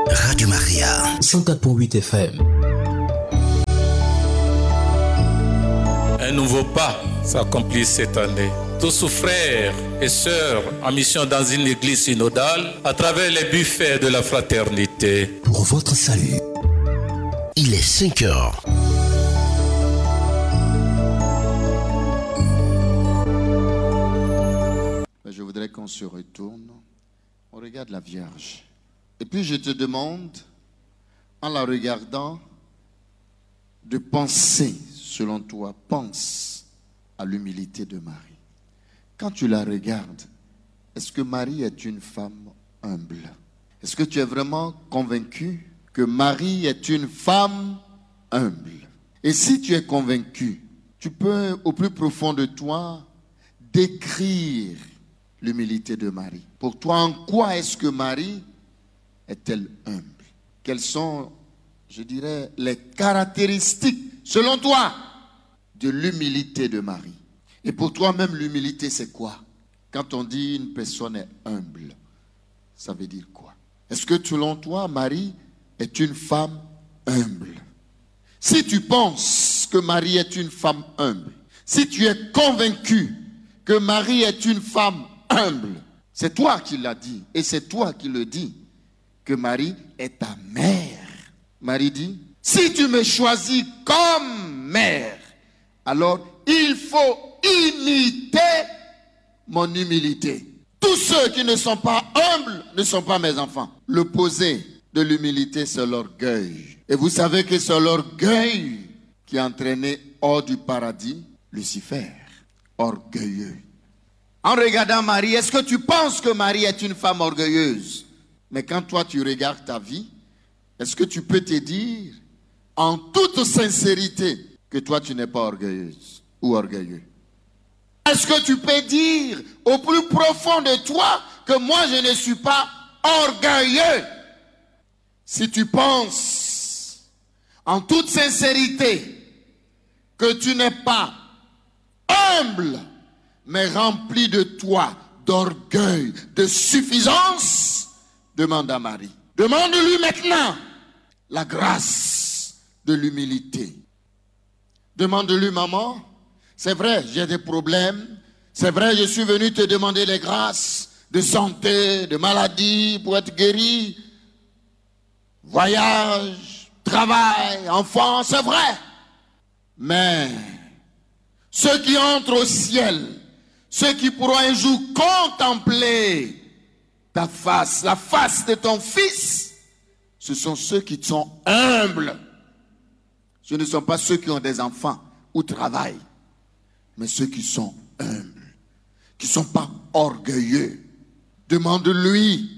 Radio Maria 104.8 FM. Un nouveau pas s'accomplit cette année. Tous frères et sœurs en mission dans une église synodale à travers les buffets de la fraternité. Pour votre salut. Il est 5 heures. Je voudrais qu'on se retourne. On regarde la Vierge. Et puis je te demande, en la regardant, de penser, selon toi, pense à l'humilité de Marie. Quand tu la regardes, est-ce que Marie est une femme humble? Est-ce que tu es vraiment convaincu que Marie est une femme humble? Et si tu es convaincu, tu peux au plus profond de toi décrire l'humilité de Marie. Pour toi, en quoi est-ce que Marie est-elle humble? Quelles sont, je dirais, les caractéristiques, selon toi, de l'humilité de Marie? Et pour toi-même, l'humilité, c'est quoi? Quand on dit une personne est humble, ça veut dire quoi? Est-ce que selon toi, Marie est une femme humble? Si tu penses que Marie est une femme humble, si tu es convaincu que Marie est une femme humble, c'est toi qui l'as dit, et c'est toi qui le dis, que Marie est ta mère. Marie dit, si tu me choisis comme mère, alors il faut imiter mon humilité. Tous ceux qui ne sont pas humbles ne sont pas mes enfants. L'opposé de l'humilité, c'est l'orgueil. Et vous savez que c'est l'orgueil qui a entraîné hors du paradis Lucifer, orgueilleux. En regardant Marie, est-ce que tu penses que Marie est une femme orgueilleuse? Mais quand toi tu regardes ta vie, est-ce que tu peux te dire en toute sincérité que toi tu n'es pas orgueilleuse ou orgueilleux? Est-ce que tu peux dire au plus profond de toi que moi je ne suis pas orgueilleux? Si tu penses en toute sincérité que tu n'es pas humble, mais rempli de toi, d'orgueil, de suffisance, demande à Marie. Demande-lui maintenant la grâce de l'humilité. Demande-lui, maman, c'est vrai, j'ai des problèmes. C'est vrai, je suis venu te demander les grâces de santé, de maladie pour être guéri. Voyage, travail, enfant, c'est vrai. Mais ceux qui entrent au ciel, ceux qui pourront un jour contempler ta face, la face de ton fils, ce sont ceux qui sont humbles. Ce ne sont pas ceux qui ont des enfants ou travaillent, mais ceux qui sont humbles, qui ne sont pas orgueilleux. Demande-lui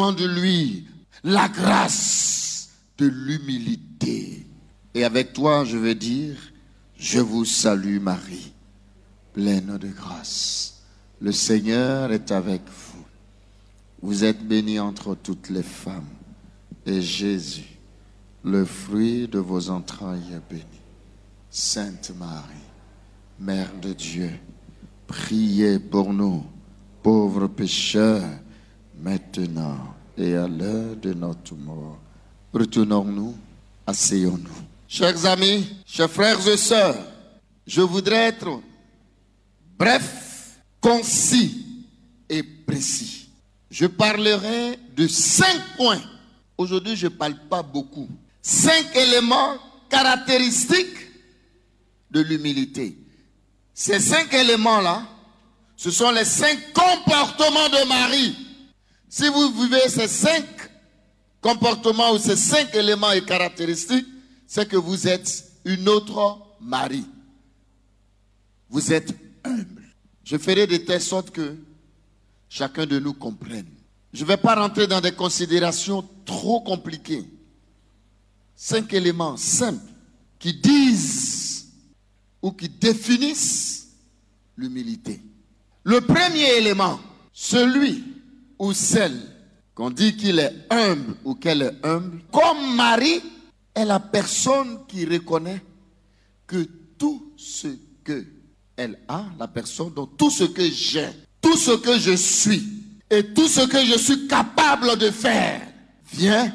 la grâce de l'humilité. Et avec toi, je veux dire, je vous salue Marie, pleine de grâce. Le Seigneur est avec vous. Vous êtes bénie entre toutes les femmes. Et Jésus, le fruit de vos entrailles, est béni. Sainte Marie, Mère de Dieu, priez pour nous, pauvres pécheurs, maintenant et à l'heure de notre mort. Retournons-nous, asseyons-nous. Chers amis, chers frères et sœurs, je voudrais être bref, concis et précis. Je parlerai de 5 points. Aujourd'hui, je ne parle pas beaucoup. 5 éléments caractéristiques de l'humilité. Ces 5 éléments-là, ce sont les 5 comportements de Marie. Si vous vivez ces 5 comportements ou ces 5 éléments et caractéristiques, c'est que vous êtes une autre Marie. Vous êtes humble. Je ferai de telle sorte que chacun de nous comprenne. Je ne vais pas rentrer dans des considérations trop compliquées. 5 éléments simples qui disent ou qui définissent l'humilité. Le premier élément, celui ou celle qu'on dit qu'il est humble ou qu'elle est humble, comme Marie est la personne qui reconnaît que tout ce qu'elle a, la personne dont tout ce que j'ai, tout ce que je suis et tout ce que je suis capable de faire vient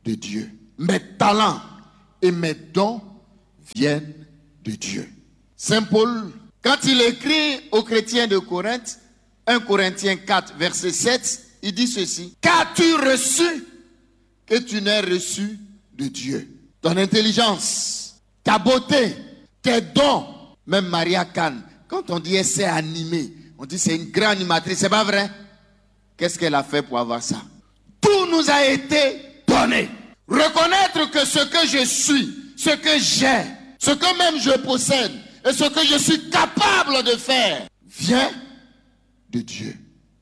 de Dieu. Mes talents et mes dons viennent de Dieu. Saint Paul, quand il écrit aux chrétiens de Corinthe, 1 Corinthiens 4, verset 7, il dit ceci. Qu'as-tu reçu que tu n'aies reçu de Dieu? Ton intelligence, ta beauté, tes dons. Même Maria Kahn, quand on dit elle s'est animée, on dit c'est une grande animatrice, c'est pas vrai? Qu'est-ce qu'elle a fait pour avoir ça? Tout nous a été donné. Reconnaître que ce que je suis, ce que j'ai, ce que même je possède et ce que je suis capable de faire vient de Dieu.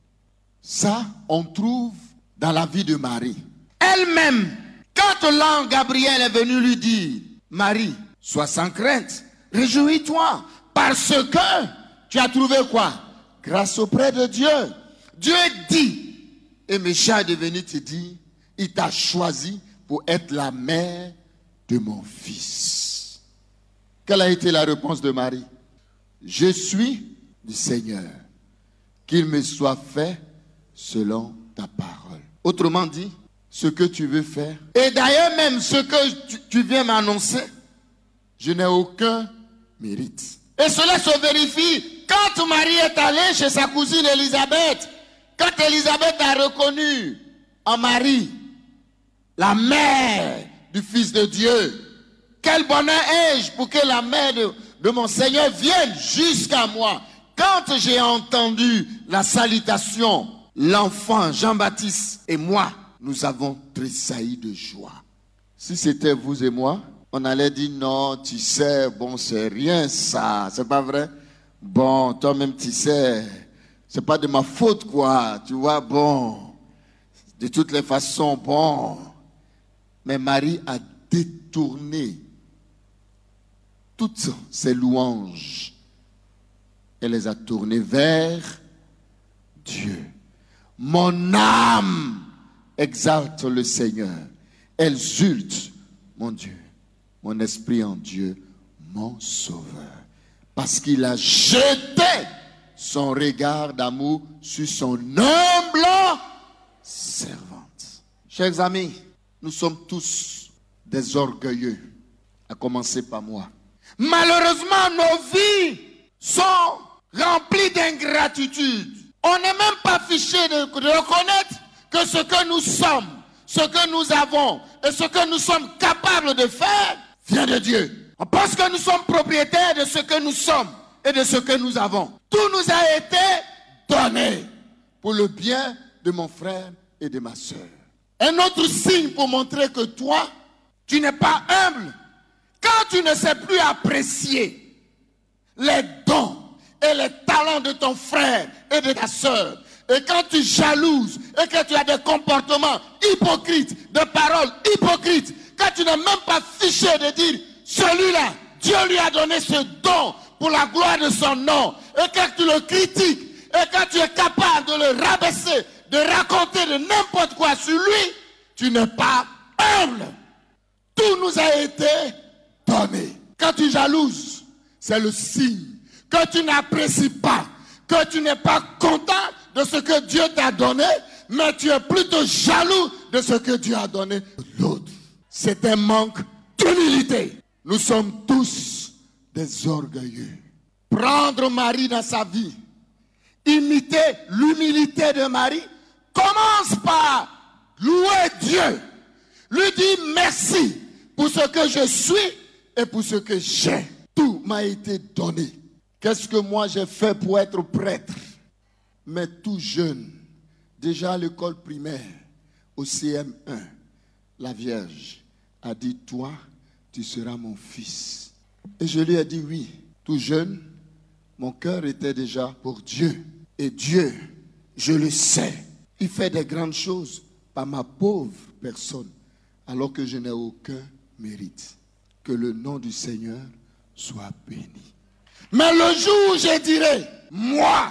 Ça, on trouve dans la vie de Marie. Elle-même, quand l'ange Gabriel est venu lui dire, Marie, sois sans crainte, réjouis-toi, parce que tu as trouvé quoi? Grâce auprès de Dieu. Dieu dit, et Mécha est devenu te dire, il t'a choisi pour être la mère de mon fils. Quelle a été la réponse de Marie? Je suis du Seigneur, qu'il me soit fait selon ta parole. Autrement dit, ce que tu veux faire. Et d'ailleurs même ce que tu viens m'annoncer, je n'ai aucun mérite. Et cela se vérifie quand Marie est allée chez sa cousine Élisabeth. Quand Élisabeth a reconnu en Marie la mère du Fils de Dieu. Quel bonheur ai-je pour que la mère de mon Seigneur vienne jusqu'à moi. Quand j'ai entendu la salutation, l'enfant Jean-Baptiste et moi, nous avons tressailli de joie. Si c'était vous et moi, on allait dire non, tu sais, bon, c'est rien ça, c'est pas vrai? Bon, toi-même tu sais, c'est pas de ma faute quoi, tu vois, bon, de toutes les façons, bon. Mais Marie a détourné toutes ses louanges. Elle les a tournées vers Dieu. Mon âme exalte le Seigneur. Exulte mon Dieu. Mon esprit en Dieu, mon Sauveur. Parce qu'il a jeté son regard d'amour sur son humble servante. Chers amis, nous sommes tous des orgueilleux, à commencer par moi. Malheureusement, nos vies sont remplies d'ingratitude. On n'est même pas fiché de reconnaître que ce que nous sommes, ce que nous avons et ce que nous sommes capables de faire vient de Dieu. On pense que nous sommes propriétaires de ce que nous sommes et de ce que nous avons. Tout nous a été donné pour le bien de mon frère et de ma soeur. Un autre signe pour montrer que toi, tu n'es pas humble. Quand tu ne sais plus apprécier les dons et les talents de ton frère et de ta soeur, et quand tu jalouses et que tu as des comportements hypocrites, des paroles hypocrites, quand tu n'es même pas fiché de dire, celui-là, Dieu lui a donné ce don pour la gloire de son nom, et quand tu le critiques, et quand tu es capable de le rabaisser, de raconter de n'importe quoi sur lui, tu n'es pas humble. Tout nous a été donné. Quand tu jalouses, c'est le signe que tu n'apprécies pas, que tu n'es pas content de ce que Dieu t'a donné, mais tu es plutôt jaloux de ce que Dieu a donné à l'autre. C'est un manque d'humilité. Nous sommes tous des orgueilleux. Prendre Marie dans sa vie, imiter l'humilité de Marie, commence par louer Dieu, lui dire merci pour ce que je suis et pour ce que j'ai. Tout m'a été donné. Qu'est-ce que moi j'ai fait pour être prêtre? Mais tout jeune, déjà à l'école primaire, au CM1, la Vierge a dit, toi, tu seras mon fils. Et je lui ai dit oui. Tout jeune, mon cœur était déjà pour Dieu. Et Dieu, je le sais, il fait des grandes choses par ma pauvre personne, alors que je n'ai aucun mérite. Que le nom du Seigneur soit béni. Mais le jour où je dirai, moi,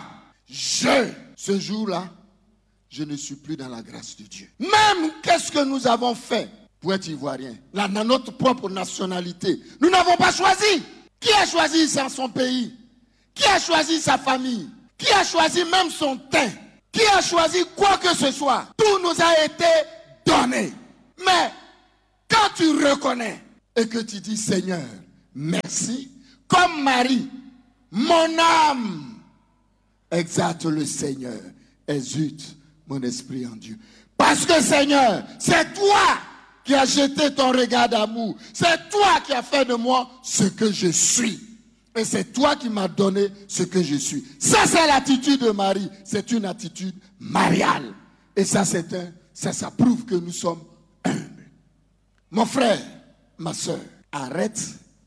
ce jour-là, je ne suis plus dans la grâce de Dieu. Même qu'est-ce que nous avons fait pour être ivoirien, là, dans notre propre nationalité, nous n'avons pas choisi. Qui a choisi son pays? Qui a choisi sa famille? Qui a choisi même son teint? Qui a choisi quoi que ce soit? Tout nous a été donné. Mais reconnais et que tu dis Seigneur, merci, comme Marie, mon âme exalte le Seigneur, exulte mon esprit en Dieu. Parce que Seigneur, c'est toi qui as jeté ton regard d'amour. C'est toi qui as fait de moi ce que je suis. Et c'est toi qui m'as donné ce que je suis. Ça, c'est l'attitude de Marie. C'est une attitude mariale. Et ça, ça prouve que nous sommes humbles. Mon frère, ma soeur, arrête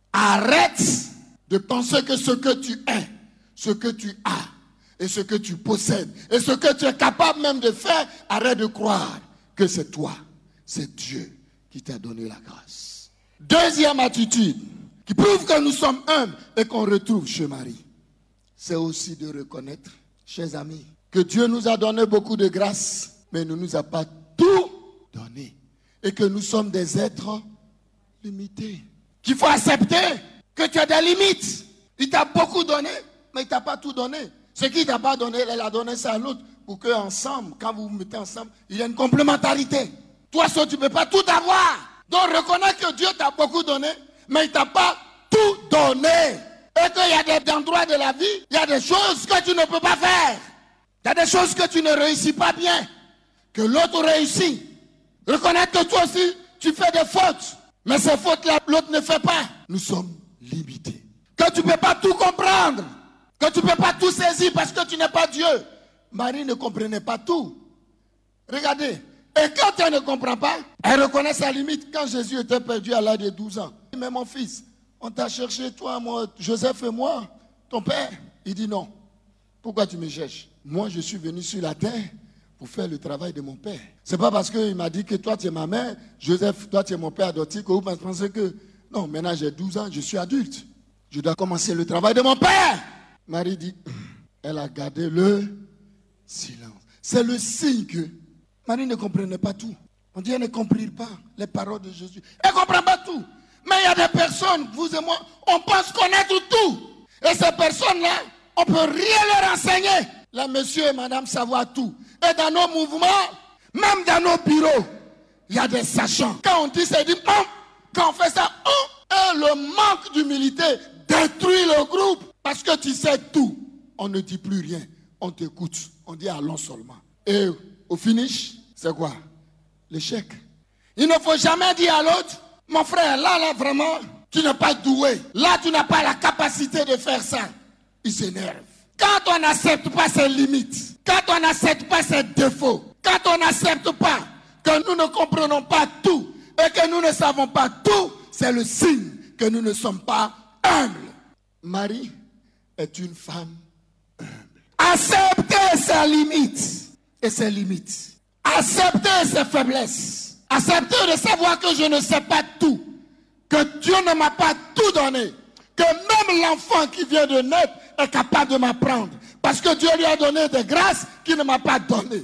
de penser que ce que tu es, ce que tu as, et ce que tu possèdes, et ce que tu es capable même de faire, arrête de croire que c'est toi, c'est Dieu qui t'a donné la grâce. Deuxième attitude, qui prouve que nous sommes humbles et qu'on retrouve chez Marie, c'est aussi de reconnaître, chers amis, que Dieu nous a donné beaucoup de grâce, mais il ne nous a pas tout donné. Et que nous sommes des êtres limités. Qu'il faut accepter que tu as des limites. Il t'a beaucoup donné, mais il ne t'a pas tout donné. Ce qu'il ne t'a pas donné, il a donné ça à l'autre pour qu'ensemble, quand vous vous mettez ensemble, il y a une complémentarité. Toi seul, tu ne peux pas tout avoir. Donc reconnais que Dieu t'a beaucoup donné, mais il ne t'a pas tout donné. Et qu'il y a des endroits de la vie, il y a des choses que tu ne peux pas faire. Il y a des choses que tu ne réussis pas bien, que l'autre réussit. Reconnaître que toi aussi, tu fais des fautes. Mais ces fautes-là, l'autre ne fait pas. Nous sommes limités. Que tu ne peux pas tout comprendre. Que tu ne peux pas tout saisir parce que tu n'es pas Dieu. Marie ne comprenait pas tout. Regardez. Et quand elle ne comprend pas, elle reconnaît sa limite. Quand Jésus était perdu à l'âge de 12 ans, mais mon fils, on t'a cherché, toi, moi, Joseph et moi, ton père. Il dit non. Pourquoi tu me cherches? Moi, je suis venu sur la terre pour faire le travail de mon père. C'est pas parce qu'il m'a dit que toi, tu es ma mère, Joseph, toi, tu es mon père adoptif, que vous pensez que, non, maintenant j'ai 12 ans, je suis adulte. Je dois commencer le travail de mon père. Marie dit, elle a gardé le silence. C'est le signe que Marie ne comprenait pas tout. On dit, elle ne comprit pas les paroles de Jésus. Elle ne comprend pas tout. Mais il y a des personnes, vous et moi, on pense connaître tout. Et ces personnes-là, on ne peut rien leur enseigner. Là, monsieur et madame savoir tout. Et dans nos mouvements, même dans nos bureaux, il y a des sachants. Quand on dit, c'est dit, quand on fait ça, et le manque d'humilité détruit le groupe. Parce que tu sais tout. On ne dit plus rien. On t'écoute. On dit allons seulement. Et au finish, c'est quoi? L'échec. Il ne faut jamais dire à l'autre, mon frère, là, vraiment, tu n'es pas doué. Là, tu n'as pas la capacité de faire ça. Il s'énerve. Quand on n'accepte pas ses limites, quand on n'accepte pas ses défauts, quand on n'accepte pas que nous ne comprenons pas tout et que nous ne savons pas tout, c'est le signe que nous ne sommes pas humbles. Marie est une femme humble. Accepter ses limites et ses limites. Accepter ses faiblesses. Accepter de savoir que je ne sais pas tout. Que Dieu ne m'a pas tout donné. Que même l'enfant qui vient de naître est capable de m'apprendre. Parce que Dieu lui a donné des grâces qu'il ne m'a pas données.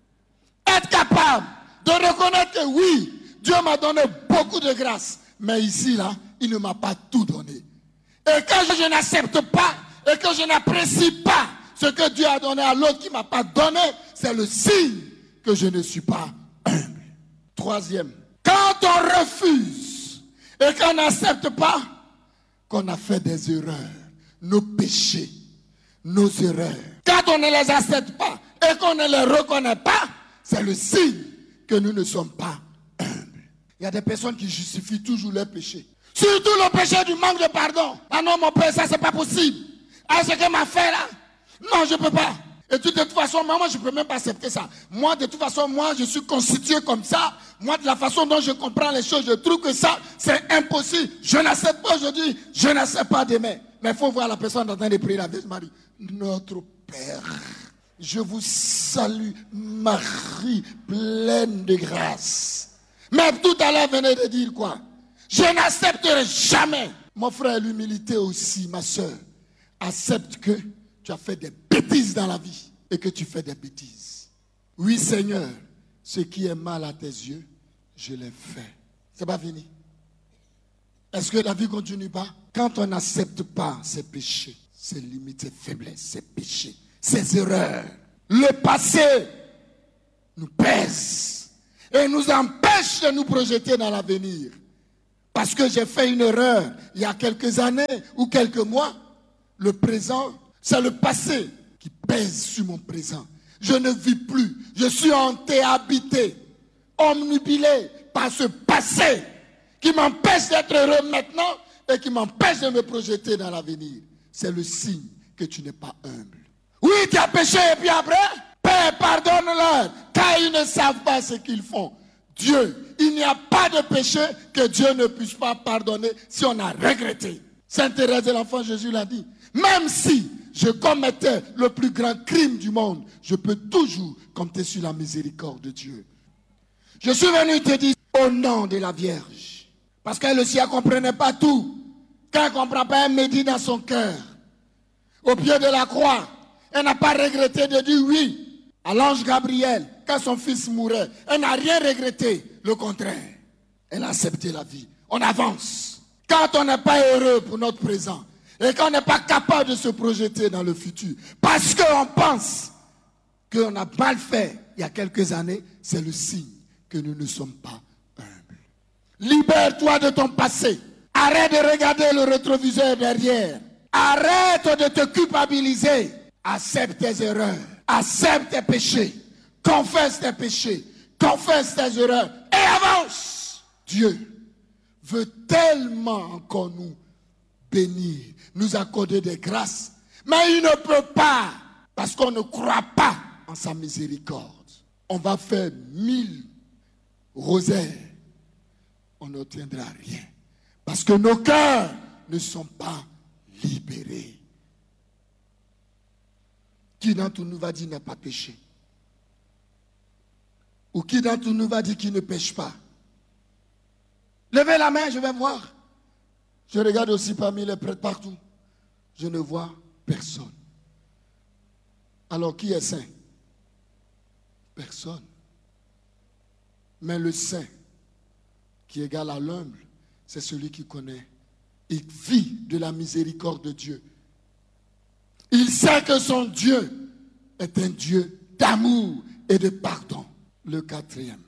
Être capable de reconnaître que oui, Dieu m'a donné beaucoup de grâces. Mais ici, là, il ne m'a pas tout donné. Et quand je n'accepte pas et que je n'apprécie pas ce que Dieu a donné à l'autre qui ne m'a pas donné, c'est le signe que je ne suis pas humble. Troisième, quand on refuse et qu'on n'accepte pas qu'on a fait des erreurs, nos péchés, nos erreurs, quand on ne les accepte pas et qu'on ne les reconnaît pas, c'est le signe que nous ne sommes pas humbles. Il y a des personnes qui justifient toujours leurs péchés. Surtout le péché du manque de pardon. Ah non, mon père, ça c'est pas possible. Ah, ce qu'elle m'a fait là, non, je ne peux pas. Et de toute façon, moi, je ne peux même pas accepter ça. Moi, de toute façon, moi, je suis constitué comme ça. Moi, de la façon dont je comprends les choses, je trouve que ça, c'est impossible. Je n'accepte pas aujourd'hui, je n'accepte pas demain. Mais il faut voir la personne en train de prier la Vierge Marie. Notre Père, je vous salue, Marie, pleine de grâce. Mais tout à l'heure, venez de dire quoi? Je n'accepterai jamais. Mon frère, l'humilité aussi, ma soeur. Accepte que tu as fait des bêtises dans la vie et que tu fais des bêtises. Oui, Seigneur, ce qui est mal à tes yeux, je l'ai fait. C'est pas fini. Est-ce que la vie continue pas? Quand on n'accepte pas ses péchés, ses limites, ses faiblesses, ses péchés, ses erreurs, le passé nous pèse et nous empêche de nous projeter dans l'avenir. parce que j'ai fait une erreur il y a quelques années ou quelques mois. Le présent, c'est le passé qui pèse sur mon présent. Je ne vis plus. Je suis hanté, habité, omnubilé par ce passé qui m'empêche d'être heureux maintenant et qui m'empêche de me projeter dans l'avenir. C'est le signe que tu n'es pas humble. Oui, tu as péché et puis après, Père, pardonne-leur, car ils ne savent pas ce qu'ils font. Dieu, il n'y a pas de péché que Dieu ne puisse pas pardonner si on a regretté. Sainte Thérèse de l'Enfant Jésus l'a dit. Même si je commettais le plus grand crime du monde, je peux toujours compter sur la miséricorde de Dieu. Je suis venu te dire au nom de la Vierge, parce qu'elle aussi ne comprenait pas tout. Quand elle ne comprend pas, elle médit dans son cœur. Au pied de la croix, elle n'a pas regretté de dire oui à l'ange Gabriel quand son fils mourait. Elle n'a rien regretté, le contraire. Elle a accepté la vie. On avance. Quand on n'est pas heureux pour notre présent et qu'on n'est pas capable de se projeter dans le futur, parce qu'on pense qu'on a mal fait il y a quelques années, c'est le signe que nous ne sommes pas humbles. Libère-toi de ton passé. Arrête de regarder le rétroviseur derrière. Arrête de te culpabiliser. Accepte tes erreurs. Accepte tes péchés. Confesse tes péchés. Confesse tes erreurs. Et avance. Dieu veut tellement encore nous bénir, nous accorder des grâces. Mais il ne peut pas, parce qu'on ne croit pas en sa miséricorde. On va faire 1000 rosaires. On n'obtiendra rien. Parce que nos cœurs ne sont pas libérés. Qui d'entre nous va dire n'a pas péché? Ou qui d'entre nous va dire qu'il ne pêche pas? Levez la main, je vais voir. Je regarde aussi parmi les prêtres partout. Je ne vois personne. Alors qui est saint? Personne. Mais le saint, qui est égal à l'humble, c'est celui qui connaît. Il vit de la miséricorde de Dieu. Il sait que son Dieu est un Dieu d'amour et de pardon. Le quatrième.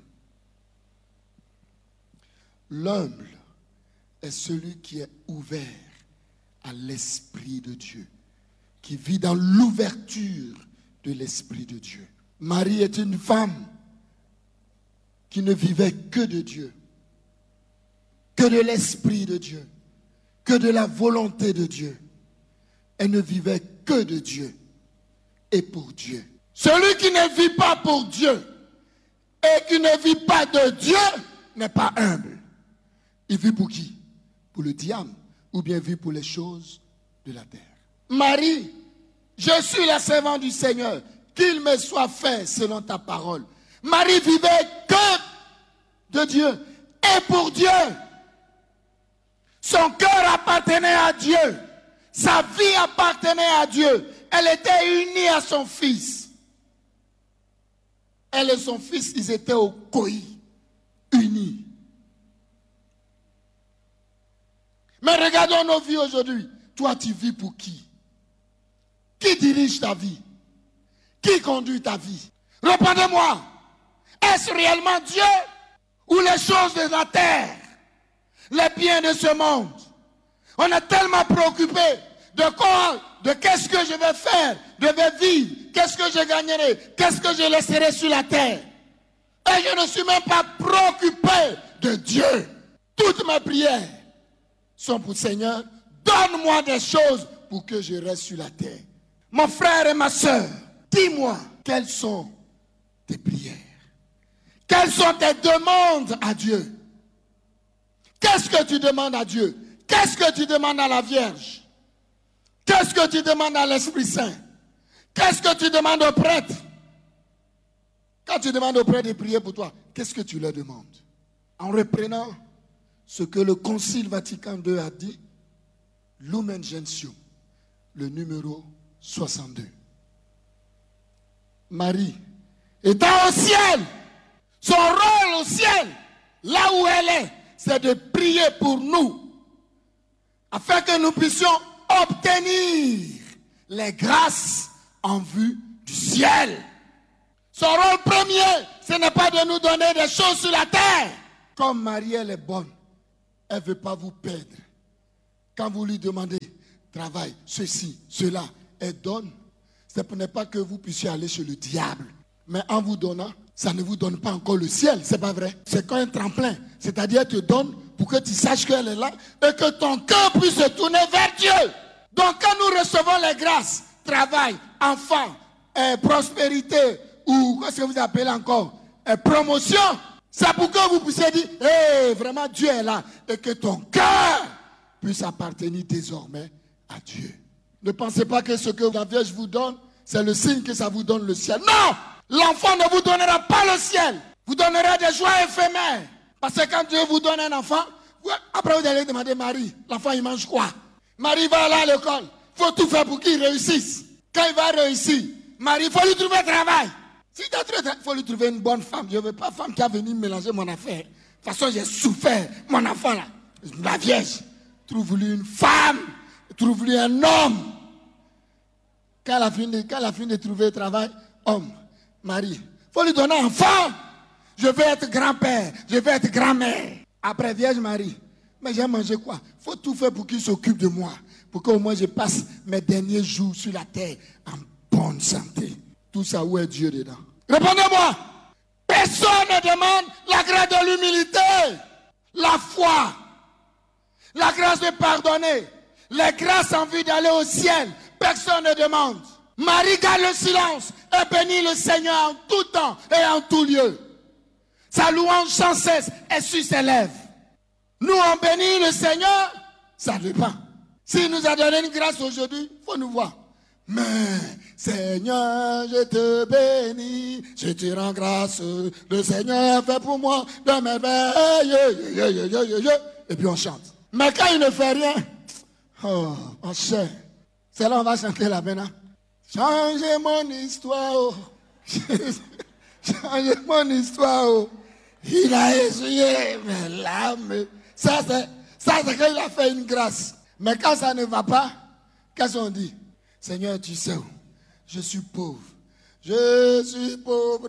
L'humble est celui qui est ouvert à l'Esprit de Dieu, qui vit dans l'ouverture de l'Esprit de Dieu. Marie est une femme qui ne vivait que de Dieu, que de l'Esprit de Dieu, que de la volonté de Dieu. Elle ne vivait que de Dieu et pour Dieu. Celui qui ne vit pas pour Dieu et qui ne vit pas de Dieu n'est pas humble. Il vit pour qui? Pour le diable ou bien vit pour les choses de la terre. Marie, je suis la servante du Seigneur, qu'il me soit fait selon ta parole. Marie vivait que de Dieu et pour Dieu. Son cœur appartenait à Dieu. Sa vie appartenait à Dieu. Elle était unie à son fils. Elle et son fils, ils étaient au coï, unis. Mais regardons nos vies aujourd'hui. Toi, tu vis pour qui? Qui dirige ta vie? Qui conduit ta vie? Répondez-moi. Est-ce réellement Dieu ou les choses de la terre, les biens de ce monde? On est tellement préoccupé de quoi, de qu'est-ce que je vais faire, je vais vivre, qu'est-ce que je gagnerai, qu'est-ce que je laisserai sur la terre. Et je ne suis même pas préoccupé de Dieu. Toutes mes prières sont pour Seigneur, donne-moi des choses pour que je reste sur la terre. Mon frère et ma soeur, dis-moi, quelles sont tes prières? Quelles sont tes demandes à Dieu? Qu'est-ce que tu demandes à Dieu? Qu'est-ce que tu demandes à la Vierge? Qu'est-ce que tu demandes à l'Esprit Saint? Qu'est-ce que tu demandes aux prêtres? Quand tu demandes aux prêtres de prier pour toi, qu'est-ce que tu leur demandes? En reprenant ce que le Concile Vatican II a dit, Lumen Gentium, le numéro 62. Marie, étant au ciel, son rôle au ciel, là où elle est, c'est de prier pour nous, afin que nous puissions obtenir les grâces en vue du ciel. Son rôle premier, ce n'est pas de nous donner des choses sur la terre. Comme Marie, elle est bonne, elle ne veut pas vous perdre. Quand vous lui demandez travail, ceci, cela, elle donne. Ce n'est pas que vous puissiez aller chez le diable. Mais en vous donnant, ça ne vous donne pas encore le ciel, c'est pas vrai. C'est comme un tremplin. C'est-à-dire, elle te donne pour que tu saches qu'elle est là et que ton cœur puisse se tourner vers Dieu. Donc, quand nous recevons les grâces, travail, enfant, prospérité, ou qu'est-ce que vous appelez encore, promotion, c'est pour que vous puissiez dire, vraiment Dieu est là, et que ton cœur puisse appartenir désormais à Dieu. Ne pensez pas que ce que la Vierge vous donne, c'est le signe que ça vous donne le ciel. Non! L'enfant ne vous donnera pas le ciel. Vous donnerez des joies éphémères. Parce que quand Dieu vous donne un enfant, après vous allez demander Marie, l'enfant il mange quoi? Marie va aller à l'école. Il faut tout faire pour qu'il réussisse. Quand il va réussir, Marie, il faut lui trouver un travail. Si tu as trouvé, il faut lui trouver une bonne femme. Je ne veux pas une femme qui a venu mélanger mon affaire. De toute façon, j'ai souffert. Mon enfant là, la Vierge, trouve-lui une femme, trouve-lui un homme. Quand elle a fini de trouver travail, homme, Marie, il faut lui donner un enfant. Je vais être grand-père, je vais être grand-mère. Après, Vierge Marie, mais j'ai mangé quoi? Il faut tout faire pour qu'il s'occupe de moi. Pour qu'au moins je passe mes derniers jours sur la terre en bonne santé. Tout ça, où est Dieu dedans? Répondez-moi. Personne ne demande la grâce de l'humilité, la foi, la grâce de pardonner, les grâces en vue d'aller au ciel. Personne ne demande. Marie garde le silence et bénit le Seigneur en tout temps et en tout lieu. Sa louange sans cesse est sur ses lèvres. Nous, on bénit le Seigneur, ça dépend. S'il nous a donné une grâce aujourd'hui, il faut nous voir. Mais Seigneur, je te bénis, je te rends grâce. Le Seigneur fait pour moi de merveilles. Et puis on chante. Mais quand il ne fait rien, on sait. C'est là on va chanter là maintenant. Changez mon histoire. Oh. Changez mon histoire. Oh. Il a essuyé mes larmes. Ça c'est quand il a fait une grâce. Mais quand ça ne va pas, qu'est-ce qu'on dit? Seigneur, tu sais où? Je suis pauvre. Je suis pauvre,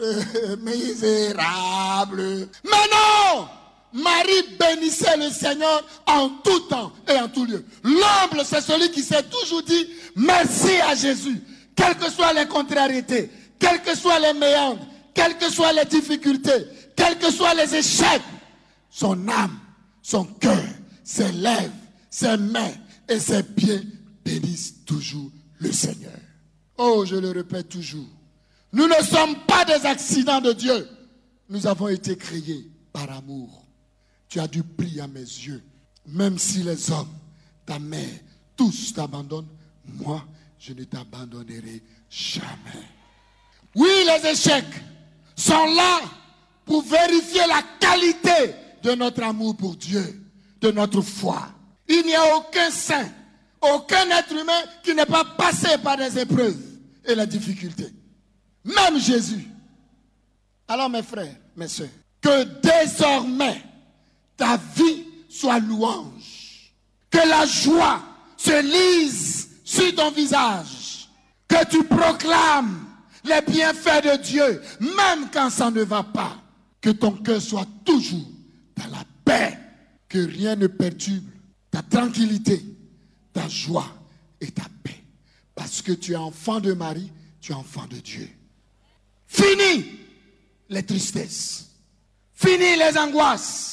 misérable. Mais non! Marie bénissait le Seigneur en tout temps et en tout lieu. L'humble, c'est celui qui s'est toujours dit merci à Jésus. Quelles que soient les contrariétés, quelles que soient les méandres, quelles que soient les difficultés, quels que soient les échecs, son âme, son cœur, ses lèvres, ses mains et ses pieds bénissent toujours le Seigneur. Oh, je le répète toujours. Nous ne sommes pas des accidents de Dieu. Nous avons été créés par amour. Tu as du prix à mes yeux. Même si les hommes, ta mère, tous t'abandonnent, moi, je ne t'abandonnerai jamais. Oui, les échecs sont là pour vérifier la qualité de notre amour pour Dieu, de notre foi. Il n'y a aucun saint, aucun être humain qui n'est pas passé par des épreuves et les difficultés. Même Jésus. Alors mes frères, mes soeurs, que désormais ta vie soit louange. Que la joie se lise sur ton visage. Que tu proclames les bienfaits de Dieu, même quand ça ne va pas. Que ton cœur soit toujours dans la paix. Que rien ne perturbe ta tranquillité, ta joie et ta paix. Parce que tu es enfant de Marie, tu es enfant de Dieu. Fini les tristesses. Fini les angoisses.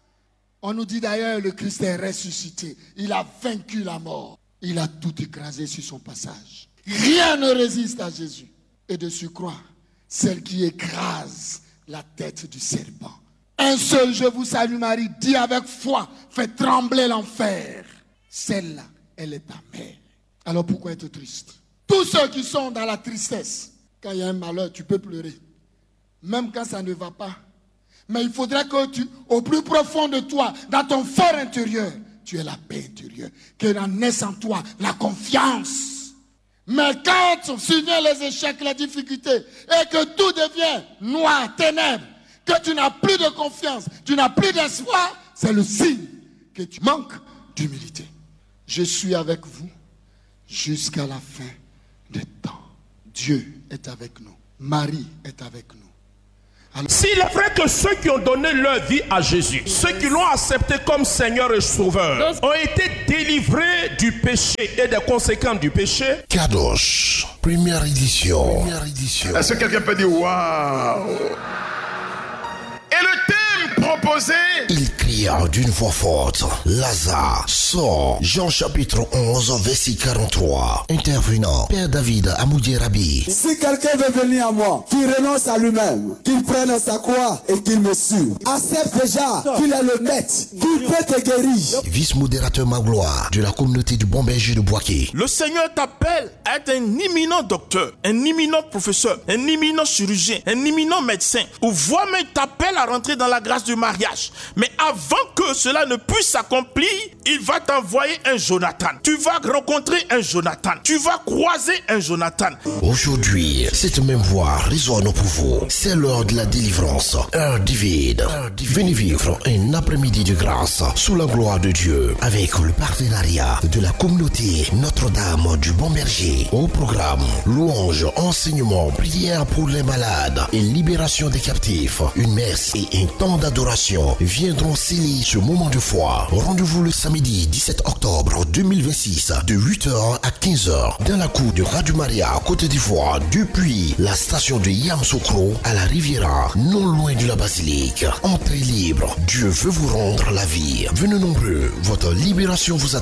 On nous dit d'ailleurs le Christ est ressuscité. Il a vaincu la mort. Il a tout écrasé sur son passage. Rien ne résiste à Jésus. Et de surcroît, celle qui écrase la tête du serpent. Un seul je vous salue Marie, dit avec foi, fait trembler l'enfer. Celle-là, elle est ta mère. Alors pourquoi être triste? Tous ceux qui sont dans la tristesse, quand il y a un malheur, tu peux pleurer. Même quand ça ne va pas. Mais il faudrait que tu, au plus profond de toi, dans ton fort intérieur, tu aies la paix intérieure. Que en naisse en toi la confiance. Mais quand surviennent les échecs, les difficultés, et que tout devient noir, ténèbres, que tu n'as plus de confiance, tu n'as plus d'espoir, c'est le signe que tu manques d'humilité. Je suis avec vous jusqu'à la fin des temps. Dieu est avec nous. Marie est avec nous. S'il est vrai que ceux qui ont donné leur vie à Jésus, ceux qui l'ont accepté comme Seigneur et Sauveur, ont été délivrés du péché et des conséquences du péché. Kadosh, première édition. Est-ce que quelqu'un peut dire waouh? Et le thème proposé, Il cria d'une voix forte, Lazare, sort. Jean chapitre 11, verset 43. Intervenant, Père David Amoudi Rabi. Si quelqu'un veut venir à moi, qu'il renonce à lui-même, qu'il prenne sa croix et qu'il me suive. Accepte déjà qu'il est le maître, qu'il peut te guérir. Vice-modérateur Magloire de la communauté du Bon Berger de Boaké. Le Seigneur t'appelle à être un imminent docteur, un imminent professeur, un imminent chirurgien, un imminent médecin. Ou voire même t'appelle à rentrer dans la grâce du mariage. Mais avant que cela ne puisse s'accomplir, il va t'envoyer un Jonathan. Tu vas rencontrer un Jonathan. Tu vas croiser un Jonathan. Aujourd'hui, cette même voix résonne pour vous. C'est l'heure de la délivrance. Heure divine. Venez vivre un après-midi de grâce sous la gloire de Dieu avec le partenariat de la communauté Notre-Dame du Bon Berger. Au programme, louange, enseignement, prière pour les malades et libération des captifs. Une messe et un temps d'adoration viendront sceller ce moment de foi. Rendez-vous le samedi 17 octobre 2026 de 8h à 15h dans la cour de Radio Maria, Côte d'Ivoire, depuis la station de Yamoussoukro à la Riviera, non loin de la basilique. Entrée libre, Dieu veut vous rendre la vie. Venez nombreux, votre libération vous attend.